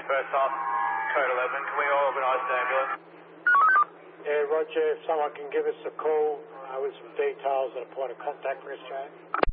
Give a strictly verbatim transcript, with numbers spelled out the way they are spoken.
first half, code eleven. Can we organise an ambulance? Yeah, Roger, if someone can give us a call uh, with some details and a point of contact for us, Jane.